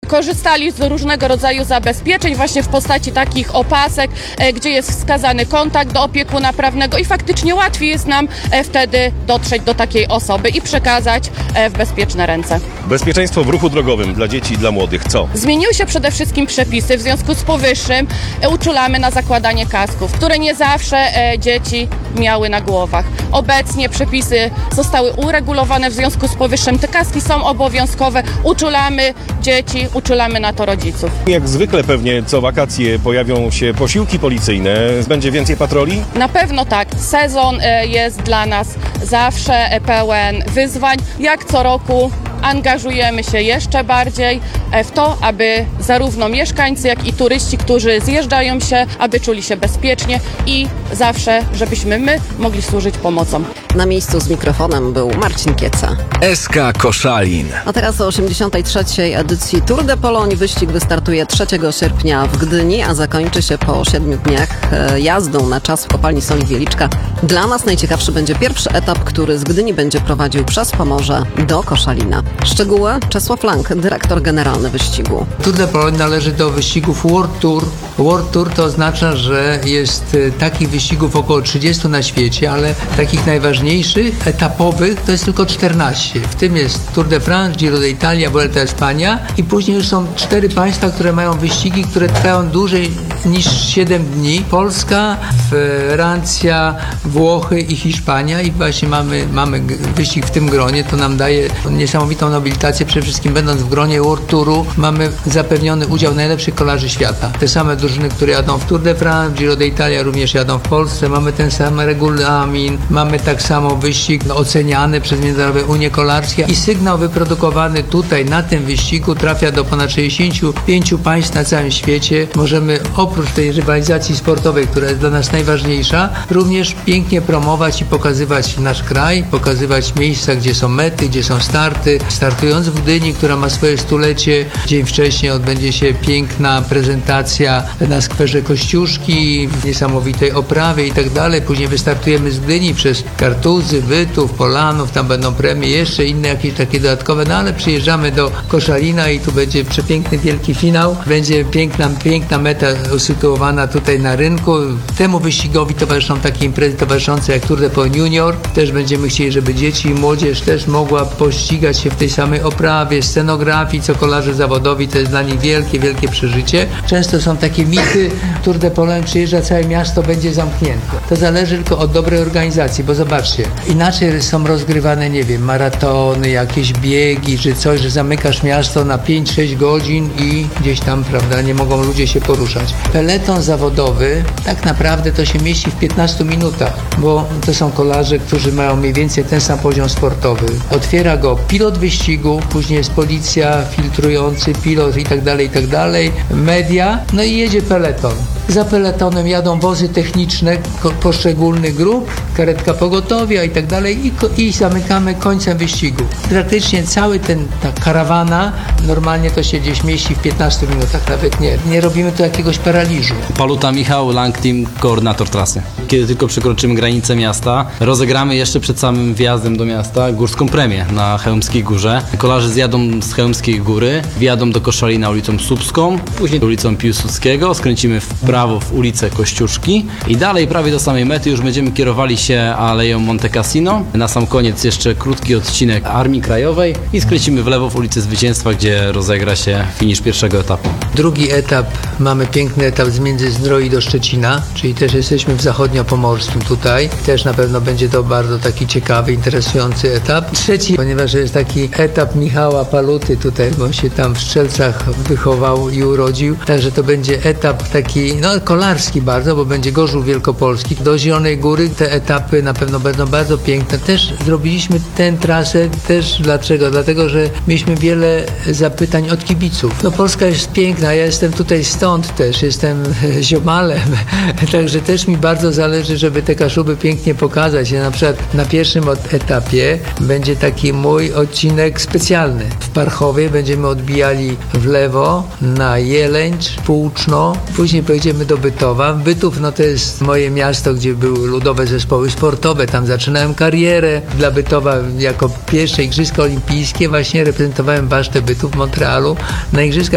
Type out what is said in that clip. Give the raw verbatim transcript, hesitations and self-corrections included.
korzystali z różnego rodzaju zabezpieczeń właśnie w postaci takich opasek, gdzie jest wskazany kontakt do opiekuna prawnego i faktycznie łatwiej jest nam wtedy dotrzeć do takiej osoby i przekazać w bezpieczne ręce. Bezpieczeństwo w ruchu drogowym dla dzieci i dla młodych co? Zmieniły się przede wszystkim przepisy, w związku z powyższym uczulamy na zakładanie kasków, które nie zawsze dzieci miały na głowach. Obecnie przepisy zostały uregulowane, w związku z powyższym te kaski są obowiązkowe, uczulamy dzieci, uczulamy na to rodziców. Jak zwykle pewnie co wakacje pojawią się posiłki policyjne, będzie więcej patroli? Na pewno tak. Sezon jest dla nas zawsze pełen wyzwań. Jak co roku angażujemy się jeszcze bardziej w to, aby zarówno mieszkańcy, jak i turyści, którzy zjeżdżają się, aby czuli się bezpiecznie i zawsze, żebyśmy my mogli służyć pomocą. Na miejscu z mikrofonem był Marcin Kieca. S K Koszalin. A teraz o osiemdziesiątej trzeciej edycji Tour de Pologne. Wyścig wystartuje trzeciego sierpnia w Gdyni, a zakończy się po siedmiu dniach jazdą na czas w kopalni Soli Wieliczka. Dla nas najciekawszy będzie pierwszy etap, który z Gdyni będzie prowadził przez Pomorze do Koszalina. Szczegóły Czesław Lang, dyrektor generalny wyścigu. Tour de Pologne należy do wyścigów World Tour. World Tour to oznacza, że jest takich wyścigów około trzydziestu na świecie, ale takich najważniejszych, etapowych to jest tylko czternaście. W tym jest Tour de France, Giro d'Italia, Vuelta a España i później już są cztery państwa, które mają wyścigi, które trwają dłużej niż siedem dni. Polska, Francja, Włochy i Hiszpania i właśnie mamy, mamy wyścig w tym gronie. To nam daje niesamowitą nobilitację. Przede wszystkim będąc w gronie World Touru mamy zapewniony udział najlepszych kolarzy świata. Te same drużyny, które jadą w Tour de France, Giro d'Italia również jadą w Polsce. Mamy ten sam regulamin, mamy tak samo wyścig oceniany przez Międzynarodowe Unie Kolarskie i sygnał wyprodukowany tutaj na tym wyścigu trafia do ponad sześćdziesięciu pięciu państw na całym świecie. Możemy oprócz tej rywalizacji sportowej, która jest dla nas najważniejsza, również pięknie promować i pokazywać nasz kraj, pokazywać miejsca, gdzie są mety, gdzie są starty. Startując w Gdyni, która ma swoje stulecie, dzień wcześniej odbędzie się piękna prezentacja na skwerze Kościuszki, w niesamowitej oprawie i tak dalej. Później wystartujemy z Gdyni przez Kartuzy, Bytów, Polanów, tam będą premie, jeszcze inne jakieś takie dodatkowe, no ale przyjeżdżamy do Koszalina i tu będzie przepiękny wielki finał. Będzie piękna, piękna meta usytuowana tutaj na rynku. Temu wyścigowi towarzyszą takie imprezy towarzyszące jak Tour de Pologne Junior. Też będziemy chcieli, żeby dzieci i młodzież też mogła pościgać się w tej samej oprawie, scenografii, co kolarze zawodowi. To jest dla nich wielkie, wielkie przeżycie. Często są takie mity, Tour de Pologne przyjeżdża, całe miasto będzie zamknięte. To zależy tylko od dobrej organizacji, bo zobaczcie, inaczej są rozgrywane, nie wiem, maratony, jakieś biegi, czy coś, że zamykasz miasto na pięć sześć godzin i gdzieś tam, prawda, nie mogą ludzie się poruszać. Peleton zawodowy tak naprawdę to się mieści w piętnastu minutach, bo to są kolarze, którzy mają mniej więcej ten sam poziom sportowy. Otwiera go pilot wyścigu, później jest policja, filtrujący pilot i tak dalej, i tak dalej, media, no i jedzie peleton. Za peletonem jadą wozy techniczne poszczególnych grup, karetka pogotowia i tak dalej i, i zamykamy końcem wyścigu. Praktycznie cały ten, ta karawana normalnie to się gdzieś mieści w piętnastu minutach, nawet nie. Nie robimy tu jakiegoś paraliżu. Paluta Michał, Lang Team, koordynator trasy. Kiedy tylko przekroczymy granicę miasta, rozegramy jeszcze przed samym wjazdem do miasta górską premię na Chełmskiej Górze. Kolarze zjadą z Chełmskiej Góry, wjadą do Koszalina ulicą Słupską, później ulicą Piłsudskiego, skręcimy w prawo w ulicę Kościuszki i dalej prawie do samej mety już będziemy kierowali się aleją Monte Cassino. Na sam koniec jeszcze krótki odcinek Armii Krajowej i skręcimy w lewo w ulicę Zwycięstwa, gdzie rozegra się finisz pierwszego etapu. Drugi etap, mamy piękny etap z Międzyzdroi do Szczecina, czyli też jesteśmy w zachodniopomorskim tutaj. Też na pewno będzie to bardzo taki ciekawy, interesujący etap. Trzeci, ponieważ jest taki etap Michała Paluty tutaj, bo on się tam w Strzelcach wychował i urodził. Także to będzie etap taki, no kolarski bardzo, bo będzie Gorzów Wielkopolski. Do Zielonej Góry te etapy na pewno będą bardzo piękne. Też zrobiliśmy tę trasę też dlaczego? Dlatego, że mieliśmy wiele zapytań od kibiców. No Polska jest piękna, ja jestem tutaj stąd też, jestem ziomalem, także też mi bardzo zależy, żeby te Kaszuby pięknie pokazać. Ja na przykład na pierwszym etapie będzie taki mój odcinek specjalny. W Parchowie będziemy odbijali w lewo na Jelęcz, Płuczno, później pojedziemy do Bytowa. Bytów, no to jest moje miasto, gdzie były ludowe zespoły sportowe, tam zaczynałem karierę. Dla Bytowa jako pierwsze Igrzyska Olimpijskie właśnie reprezentowałem Basztę Bytów w Montrealu na Igrzyskach